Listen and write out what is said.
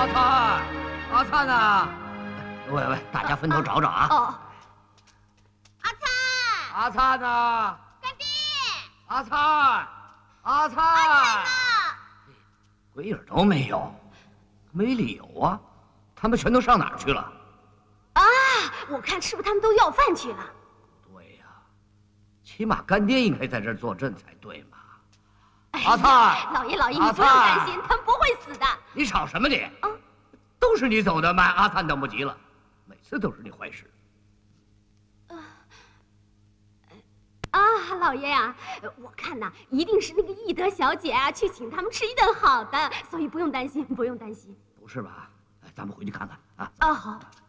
阿灿，阿灿呐！喂，大家分头找找啊！ 哦， 阿灿， 阿灿呐！ 干爹， 阿灿，阿灿！ 呢？ 鬼影都没有，没理由啊！他们全都上哪儿去了？ 啊，我看是不是他们都要饭去了？ 对呀，起码干爹应该在这儿坐镇才对嘛。 哎阿灿， 老爷，你不用担心，他们不会死的。 你吵什么你？ 啊， 都是你走的慢，阿灿等不及了，每次都是你坏事。 老爷呀，我看呐，一定是那个懿德小姐啊，去请他们吃一顿好的，所以不用担心，不用担心。 不是吧？咱们回去看看啊。 啊，好。